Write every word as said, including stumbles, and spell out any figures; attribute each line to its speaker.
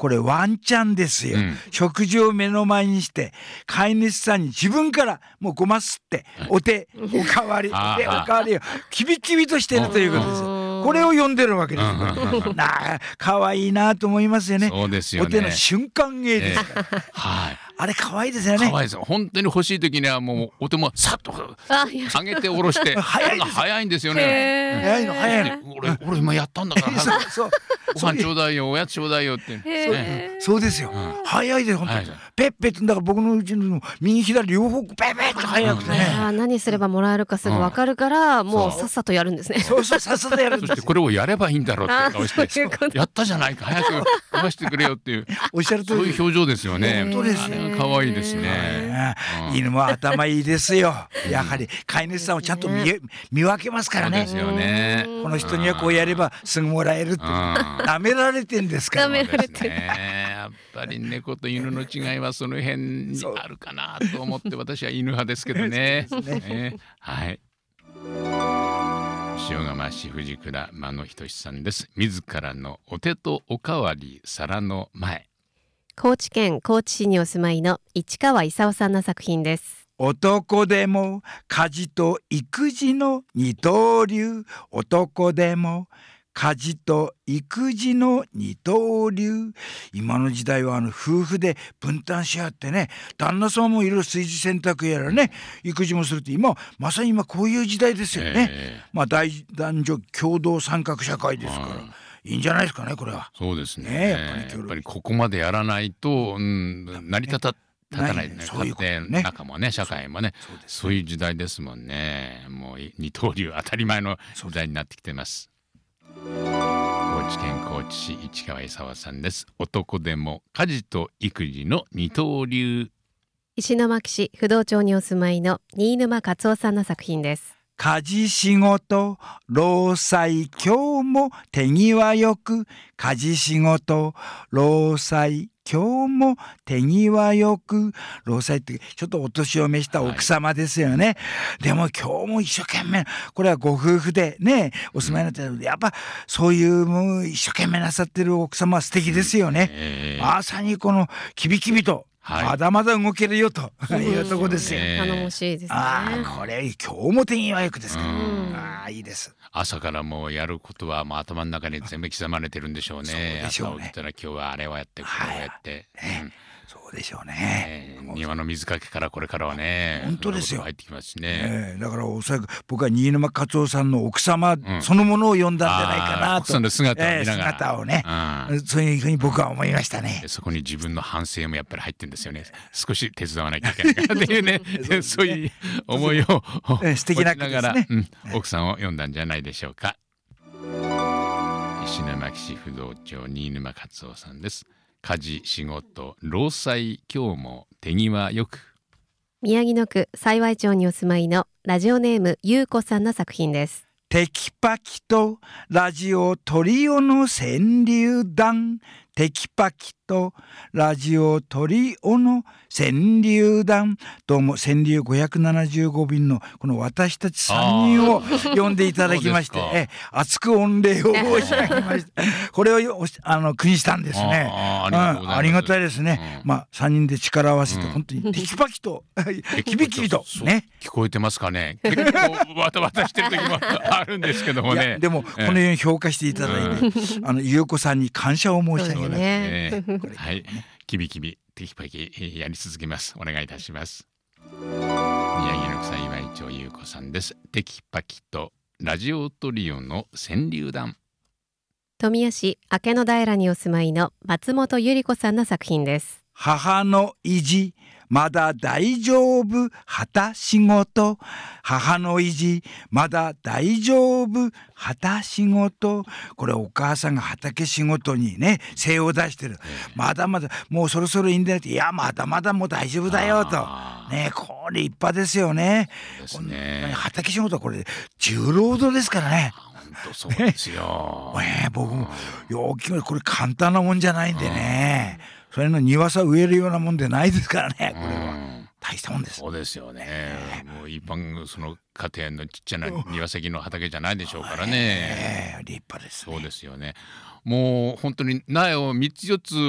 Speaker 1: これワンチャンですよ、
Speaker 2: うん、
Speaker 1: 食事を目の前にして飼い主さんに自分からもうごますって、はい、お手おかわりお手おかわりをキビキビとしているということですよ。これを読んでるわけですよ。なあ可愛いなと思いますよね。
Speaker 2: そうですよね。
Speaker 1: お手の瞬間芸ですから、えー、はい、あれ可愛いですよね。
Speaker 2: 可愛いです。本当に欲しい時にはもうお手もさっと上げて下ろして早いです。早いんですよね。
Speaker 1: 早いの早いの。
Speaker 2: 俺俺今やったんだから。そうそう。ご飯ちょうだいよ、おやつちょうだいよって。
Speaker 1: そうですよ。早いです本当に。ペッペッとだから僕のうちの右左両方ペッペッと早くてね。
Speaker 3: 何すればもらえるかすぐ分かるからもうさっさとやるんですね。
Speaker 1: そうそうさっさとやるんです。
Speaker 2: そしてこれをやればいいんだろうって顔してやったじゃないか早く飲ましてくれよっていう
Speaker 1: おっしゃる通り
Speaker 2: そういう表情ですよね。
Speaker 1: 本当ですね。
Speaker 2: 可愛いですね。
Speaker 1: 犬も頭いいですよ。やはり飼い主さんをちゃんと 見, 見分けますからね。
Speaker 2: そうですよね。
Speaker 1: この人にはこうやればすぐもらえるって舐められてんですから。
Speaker 3: 舐められてる。
Speaker 2: やっぱり猫と犬の違いはその辺にあるかなと思って私は犬派ですけどね。はい。塩釜市藤倉間野仁さんです。自らのお手とおかわり皿の前。
Speaker 3: 高知県高知市にお住まいの市川勲さんの作品です。
Speaker 1: 男でも家事と育児の二刀流、男でも家事と育児の二刀流。今の時代はあの夫婦で分担し合ってね、旦那さんもいろいろ炊事洗濯やらね育児もするって今まさに今こういう時代ですよね、えー、まあ大男女共同参画社会ですから、いいんじゃないですかねこれは。
Speaker 2: そうですね。ねやっぱり、やっぱりここまでやらないと、うん、成り立た立たないね。家庭中もね社会もねそう、そういう時代ですもんね。もう二刀流当たり前の時代になってきてます。高知県高知市市川勲さんです。男でも家事と育児の二刀流。
Speaker 3: 石巻市不動町にお住まいの新沼勝夫さんの作品です。
Speaker 1: 家事仕事労災今日も手際よく、家事仕事労災今日も手際よく。労災ってちょっとお年を召した奥様ですよね、はい、でも今日も一生懸命これはご夫婦でねお住まいになってる、うん、やっぱそういうもう一生懸命なさってる奥様は素敵ですよね、えー、まさにこのキビキビとはい、まだまだ動けるよというとこですよ。
Speaker 3: 頼もしいですね。
Speaker 1: あこれ今日も手際よくですから、うん、あいいです。
Speaker 2: 朝からもうやることはもう頭の中に全部刻まれてるんでしょうね。そうでしょうね。朝起きたら今日はあれをやってこれをやって、
Speaker 1: はいうん、そうでしょうね、
Speaker 2: えー、庭の水かけからこれからはね
Speaker 1: 本当ですよ。
Speaker 2: 入ってきますしね、
Speaker 1: えー、だからおそらく僕は新沼勝夫さんの奥様そのものを読んだんじゃないかなと、うん、
Speaker 2: 奥さんの姿を見ながら、
Speaker 1: えー、姿をね、うん、そういうふうに僕は思いましたね。
Speaker 2: そこに自分の反省もやっぱり入ってるんですよね。少し手伝わなきゃいけないからっていうねそういう思いを
Speaker 1: 素敵ながら、
Speaker 2: うん、奥さんを読んだんじゃないでしょうか。石巻市不動町新沼勝夫さんです。家事仕事労災今日も手際よく。
Speaker 3: 宮城野区幸町にお住まいのラジオネームゆうこさんの作品です。
Speaker 1: テキパキとラジオトリオの川柳団、テキパキとラジオトリオの川柳団。どうも川柳ごひゃくななじゅうご便のこの私たちさんにんを読んでいただきましてえ熱く御礼を申し上げましたこれをあの句にしたんですね。あ, あ, あ, ありがたいですね、うん、まあさんにんで力を合わせて本当にテキパキとキビキビとね
Speaker 2: 聞こえてますかね。結構わたわたしてる時もあるんですけどもね。
Speaker 1: でもこのように評価していただいて、うん、あのゆうこさんに感謝を申し上げます
Speaker 2: ね。はい、キビキビテキパキやり続けます。お願いいたします。宮城の幸町ゆうこさんです。テキパキとラジオトリオの川柳団。
Speaker 3: 富谷市明野平にお住まいの松本由里子さんの作品です。
Speaker 1: 母の意地まだ大丈夫旗仕事、母の意地まだ大丈夫旗仕事。これお母さんが畑仕事にね精を出してる、まだまだもうそろそろいいんだよって、いやまだまだもう大丈夫だよとね、これ立派ですよね。
Speaker 2: ですね。
Speaker 1: 畑仕事はこれ重労働ですからね。
Speaker 2: 本当そうですよ、
Speaker 1: ね、僕もよくこれ簡単なもんじゃないんでね、それの庭さ植えるようなもんでないですからね、これは大したもんです。
Speaker 2: そうですよね。もう一般その家庭のちっちゃな庭先の畑じゃないでしょうからね。
Speaker 1: 立派ですね。
Speaker 2: そうですよね。もう本当に苗をみっつよっつ